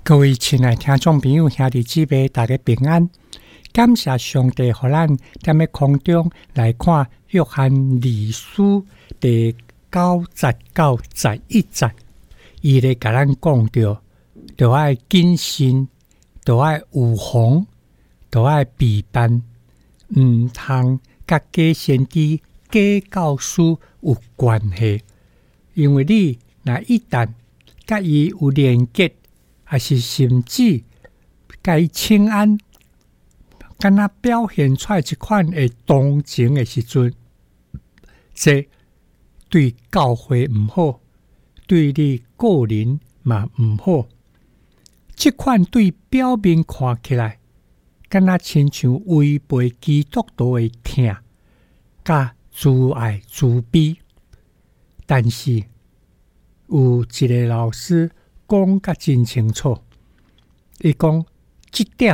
各位亲爱听众朋友、兄弟姊妹，大家平安！感谢上帝，互咱踮咧空中来看约翰二书第90-91节，伊咧甲咱讲到，就爱谨慎，就爱有防，就爱避办，毋通甲假先知、假教师有关系，因为你若一旦甲伊有连结，还是甚至甲伊请安，敢若表现出来一款的同情的时阵，这对教会毋好，对你个人嘛毋好。这款对表面看起来，敢若亲像违背基督徒的疼，甲自爱自卑，但是有一个老师讲甲真清楚，伊讲这点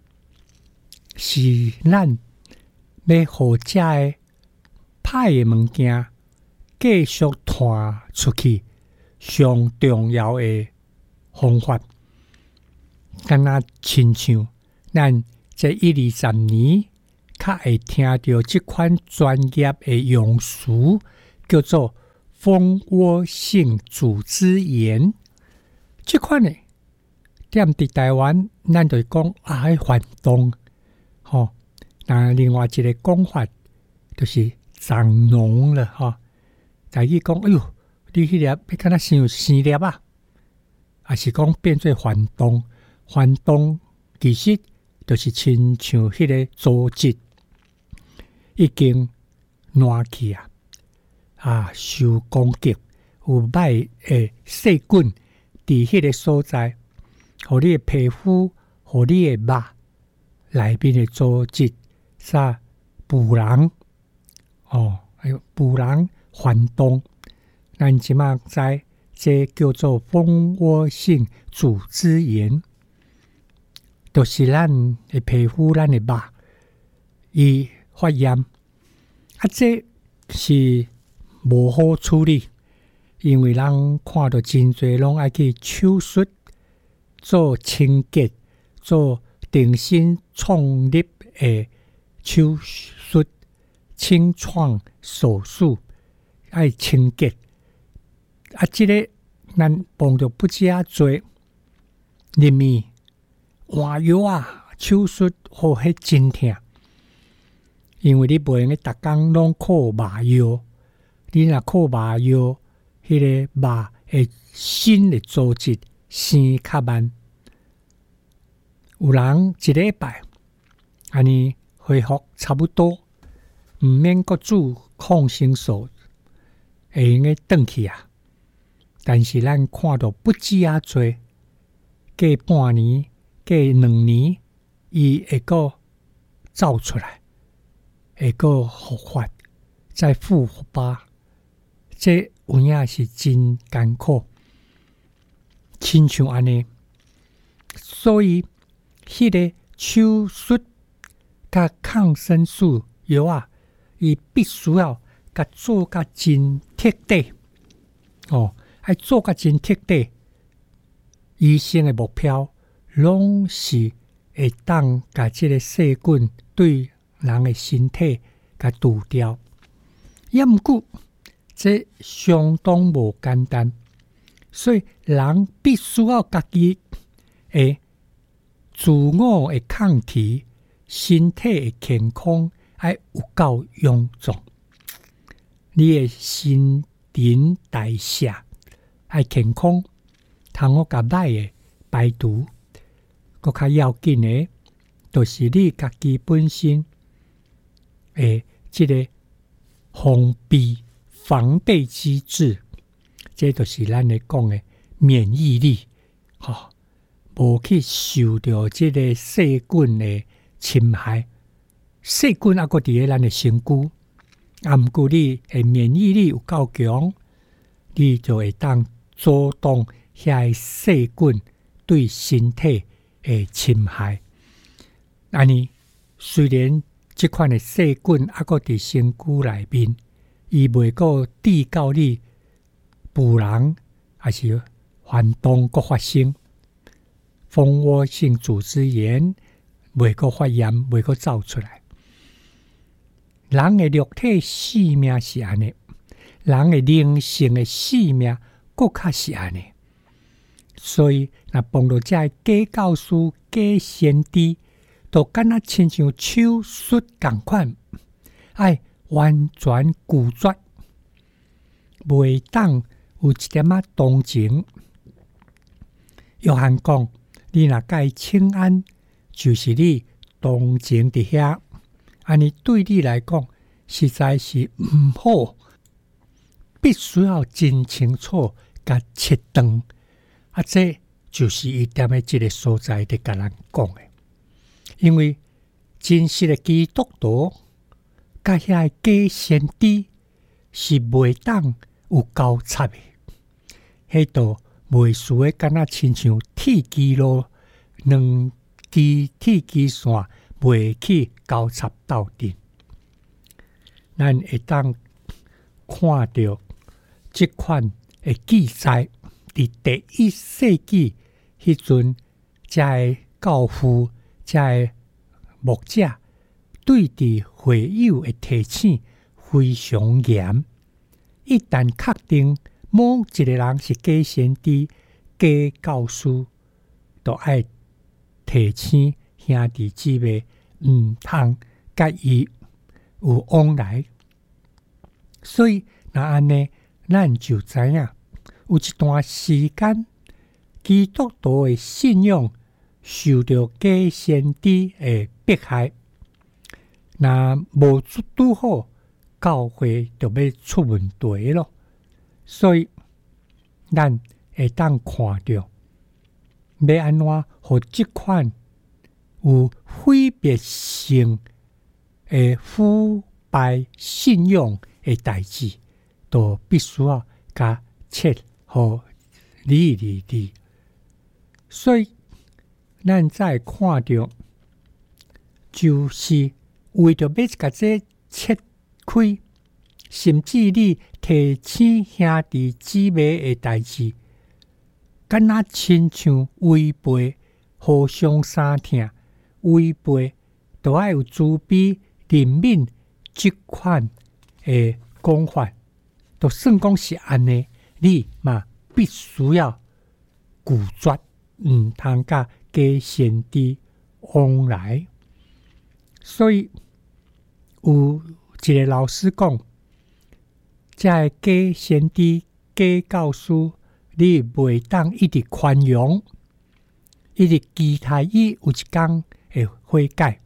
是咱要互遮的歹的物件继续传出去上重要的方法。敢若亲像咱这1-20年较会听到这款专业的用词，叫做蜂窝性组织炎。这款呢，踮伫台湾，咱就讲爱反动，那另外一个讲法就是长脓了，台语讲，哎呦，你迄粒要敢若像生粒啊，还是讲变做反动？反动其实就是亲像迄个组织已经烂去受攻击，有歹的细菌伫迄个所在，互你的皮肤，互你的肉内面的组织腐烂，腐烂反动，咱即马知这叫做蜂窝性组织炎。就是咱的皮肤、咱的肉，伊发炎，这是无好处理，因为人看到真侪拢爱去手术做清洁、做重新创立的手术、清创手术，爱清洁。这个咱碰到不止多，入面换药手术好迄真疼，因为你袂用逐工拢靠麻药，你若靠麻药，迄个肉的新的组织生较慢。有人一礼拜安尼恢复差不多，毋免阁煮抗生素，会用个转去但是咱看到不止多，过半年。过2年，伊会阁走出来，会阁复发，再复发，这有影是真艰苦，亲像安尼。所以，迄个手术甲抗生素药伊必须要甲做甲真彻底，要做甲真彻底。医生的目标。拢是会当甲即个细菌对人的身体甲除掉，也毋过这相当无简单，所以人必须要家己的自我的抗体、身体的健康要有够臃肿，你的新陈代谢要健康，通好甲歹的排毒。更较要紧的，就是你家己本身这个防备机制，这就是咱咧讲的免疫力，无去受到这个细菌的侵害。细菌还阁伫咧咱的身躯，毋过你的免疫力有够强，你就会当阻挡遐细菌对身体的侵害。安尼虽然这款的细菌还阁伫身躯内面，伊袂阁致到你腐烂还是反动阁发生， 蜂窝性组织炎袂阁发炎，袂阁走出来。人的肉体生命是安尼，人的灵性的生命更较是安尼。所以，若碰到这假教师、假先知，就敢若亲像手术共款，爱完全拒绝，袂当有一点仔同情。约翰讲，你若甲伊请安，就是你同情伫遐，安尼对你来讲实在是毋好，必须要真清楚甲切断。这就是伊踮诶一个所在伫甲咱讲诶，因为真实诶基督徒甲遐假先知是袂当有交叉诶，迄度袂输诶，敢若亲像铁枝路两支铁枝线袂去交叉斗阵。咱会当看到即款诶记载。伫第1世纪迄阵，遮个教父、遮个牧者对伫会友的提醒非常严。一旦确定某一个人是假先知、假教师，就爱提醒兄弟姊妹毋通甲伊有往来。所以，若安尼，咱就知影。有一段时间，基督徒的信仰受到假先知的迫害，那无拄好，教会就要出问题咯。所以，咱会当看到，要安怎互即款有毁灭性的腐败信仰的代志，都必须要甲切。互理。所以咱再看到，就是为着要甲这切开，甚至你提醒兄弟姊妹的代志，敢若亲像违背，互相相听，违背都要有慈悲怜悯即款的讲法，就算讲是安尼。你嘛必须要拒绝，毋通甲假先知往来。所以有一个老师讲，这个假先知、假教师，你袂当一直宽容，一直期待伊有一天会悔改。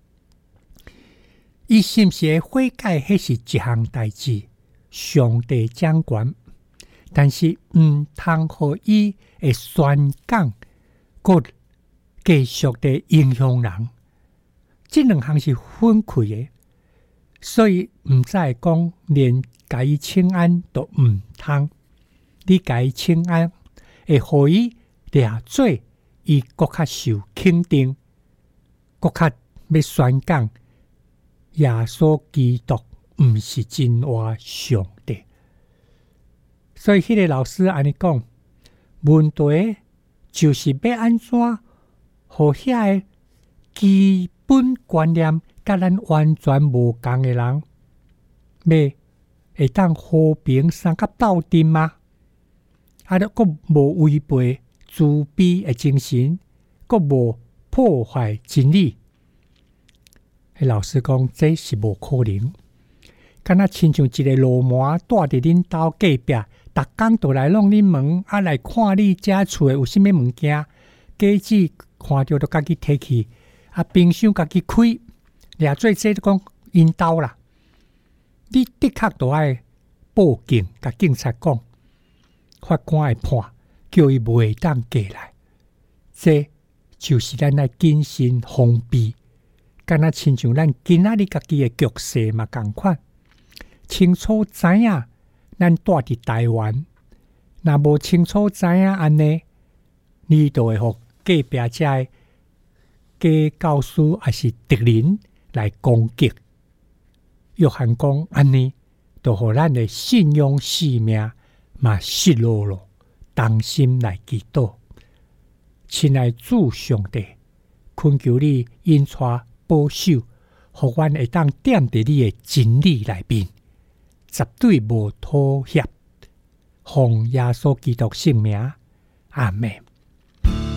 伊是毋是会悔改，迄是一项代志，上帝掌管。但是毋通互伊会宣讲，阁继续地影响人，这两项是分开的。所以毋再讲连甲伊请安都毋通，你甲伊请安，会互伊掠做，伊阁较受肯定，阁较要宣讲耶稣基督毋是真活上帝。所以，迄个老师安尼讲，问题就是要安怎，互遐个基本观念甲咱完全无共的人，要会当和平相甲斗阵吗？都阁无违背慈悲的精神，阁无破坏真理。迄老师讲，这是无可能。敢若亲像一个罗麻住伫恁兜隔壁，逐工都来弄恁门，来看你遮厝有啥物物件，家子看到就家己摕去，冰箱家己开，掠做这讲因兜啦。你的确都爱报警，甲警察讲，法官会判，叫伊袂当过来。这就是咱来谨慎防备，敢若亲像咱今仔日家己的局势嘛共款。清楚知影，咱住伫台湾，若无清楚知影安尼，你就会互隔壁遮的假教师还是敌人来攻击。约翰讲安尼，就互咱的信仰生命嘛失落了，担心来祈祷。 亲爱主上帝，恳求你引带保守，互阮会当踮伫你的真理内面，绝对无妥协。奉耶稣基督圣名，阿们。